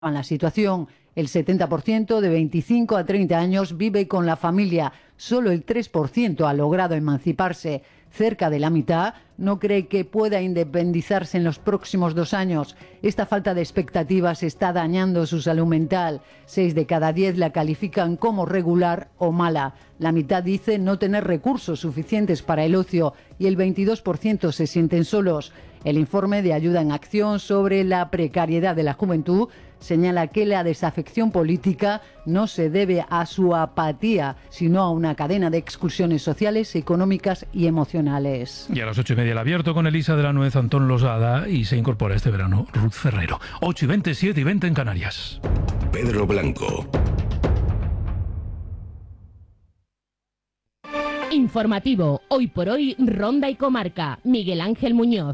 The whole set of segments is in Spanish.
En la situación, el 70% de 25 a 30 años vive con la familia, solo el 3% ha logrado emanciparse. Cerca de la mitad no cree que pueda independizarse en los próximos 2 años. Esta falta de expectativas está dañando su salud mental. 6 de cada 10 la califican como regular o mala. La mitad dice no tener recursos suficientes para el ocio y el 22% se sienten solos. El informe de Ayuda en Acción sobre la precariedad de la juventud señala que la desafección política no se debe a su apatía, sino a una cadena de exclusiones sociales, económicas y emocionales. Y a las 8:30 el abierto con Elisa de la Nuez, Antón Losada, y se incorpora este verano Ruth Ferrero. 8:20, 7:20 en Canarias. Pedro Blanco. Informativo, hoy por hoy, Ronda y Comarca. Miguel Ángel Muñoz.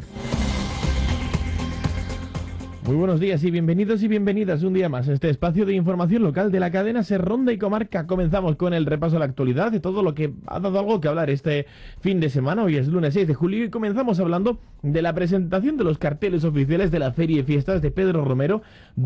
Muy buenos días y bienvenidos y bienvenidas un día más a este espacio de información local de la cadena SER Ronda y Comarca. Comenzamos con el repaso a la actualidad de todo lo que ha dado algo que hablar este fin de semana. Hoy es lunes 6 de julio y comenzamos hablando de la presentación de los carteles oficiales de la Feria y Fiestas de Pedro Romero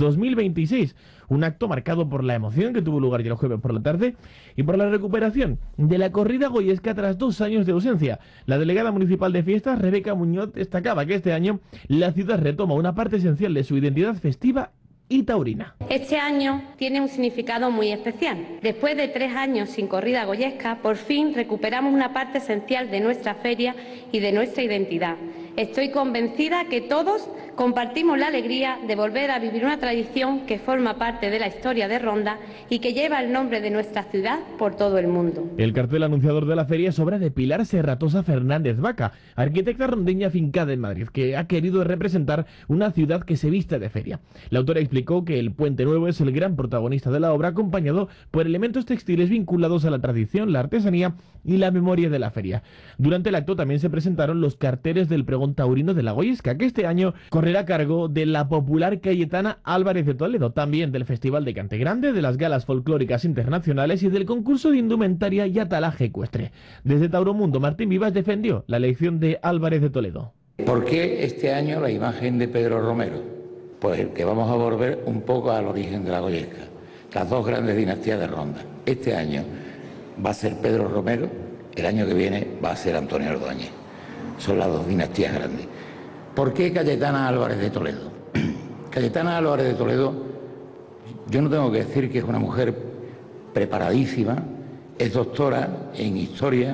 2026. Un acto marcado por la emoción que tuvo lugar ya el jueves por la tarde y por la recuperación de la corrida goyesca tras 2 años de ausencia. La delegada municipal de fiestas, Rebeca Muñoz, destacaba que este año la ciudad retoma una parte esencial de su identidad festiva y taurina. Este año tiene un significado muy especial. Después de 3 años sin corrida goyesca, por fin recuperamos una parte esencial de nuestra feria y de nuestra identidad. Estoy convencida que todos compartimos la alegría de volver a vivir una tradición que forma parte de la historia de Ronda y que lleva el nombre de nuestra ciudad por todo el mundo. El cartel anunciador de la feria es obra de Pilar Serratosa Fernández Vaca, arquitecta rondeña afincada en Madrid, que ha querido representar una ciudad que se viste de feria. La autora explicó que el Puente Nuevo es el gran protagonista de la obra, acompañado por elementos textiles vinculados a la tradición, la artesanía y la memoria de la feria. Durante el acto también se presentaron los carteles del pregón taurino de la Goyesca, que este año correrá a cargo de la popular Cayetana Álvarez de Toledo, también del Festival de Cante Grande, de las galas folclóricas internacionales y del concurso de indumentaria y atalaje ecuestre. Desde Tauromundo, Martín Vivas defendió la elección de Álvarez de Toledo. ¿Por qué este año la imagen de Pedro Romero? Pues que vamos a volver un poco al origen de la Goyesca, las 2 grandes dinastías de Ronda. Este año va a ser Pedro Romero, el año que viene va a ser Antonio Ordóñez. Son las 2 dinastías grandes. ¿Por qué Cayetana Álvarez de Toledo? Cayetana Álvarez de Toledo, yo no tengo que decir que es una mujer preparadísima, es doctora en Historia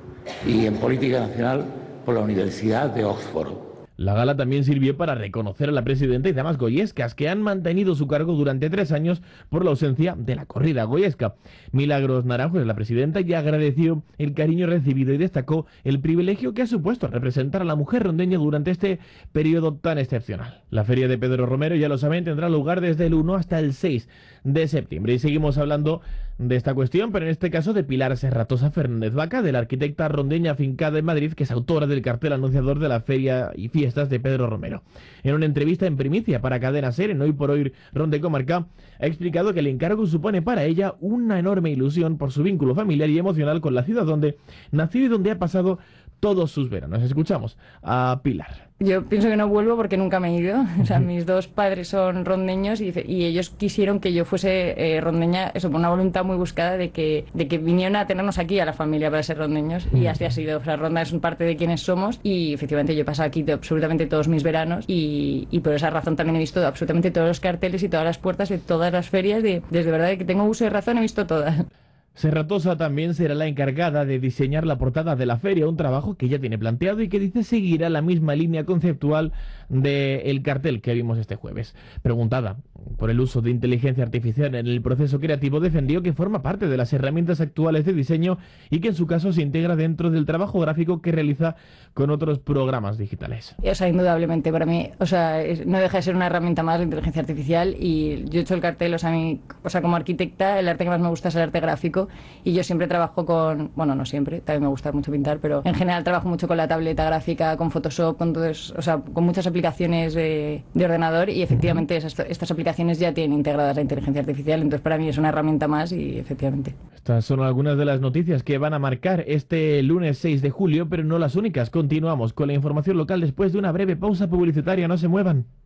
y en Política Nacional por la Universidad de Oxford. La gala también sirvió para reconocer a la presidenta y damas goyescas que han mantenido su cargo durante 3 años por la ausencia de la corrida goyesca. Milagros Naranjo es la presidenta y agradeció el cariño recibido y destacó el privilegio que ha supuesto representar a la mujer rondeña durante este periodo tan excepcional. La feria de Pedro Romero, ya lo saben, tendrá lugar desde el 1 hasta el 6 de septiembre. Y seguimos hablando de esta cuestión, pero en este caso de Pilar Serratosa Fernández Vaca, de la arquitecta rondeña afincada en Madrid, que es autora del cartel anunciador de la feria y fiestas de Pedro Romero. En una entrevista en primicia para Cadena SER, en Hoy por Hoy Ronda y Comarca, ha explicado que el encargo supone para ella una enorme ilusión por su vínculo familiar y emocional con la ciudad donde nació y donde ha pasado todos sus veranos. Escuchamos a Pilar. Yo pienso que no vuelvo porque nunca me he ido. O sea, mis 2 padres son rondeños y ellos quisieron que yo fuese rondeña, eso, por una voluntad muy buscada de que vinieran a tenernos aquí a la familia para ser rondeños. Y así ha sido. O sea, Ronda es parte de quienes somos y efectivamente yo he pasado aquí absolutamente todos mis veranos y por esa razón también he visto absolutamente todos los carteles y todas las puertas de todas las ferias. Desde verdad que tengo uso de razón, he visto todas. Serratosa también será la encargada de diseñar la portada de la feria, un trabajo que ya tiene planteado y que dice seguirá la misma línea conceptual del cartel que vimos este jueves. Preguntada por el uso de inteligencia artificial en el proceso creativo, defendió que forma parte de las herramientas actuales de diseño y que en su caso se integra dentro del trabajo gráfico que realiza con otros programas digitales. O sea, indudablemente para mí, o sea, no deja de ser una herramienta más la inteligencia artificial y yo he hecho el cartel, o sea, como arquitecta, el arte que más me gusta es el arte gráfico y yo siempre trabajo con, bueno, no siempre, también me gusta mucho pintar, pero en general trabajo mucho con la tableta gráfica, con Photoshop, con todo eso, o sea, con muchas aplicaciones de ordenador y efectivamente estas aplicaciones ya tienen integradas la inteligencia artificial, entonces para mí es una herramienta más y efectivamente. Estas son algunas de las noticias que van a marcar este lunes 6 de julio, pero no las únicas. Continuamos con la información local después de una breve pausa publicitaria, no se muevan.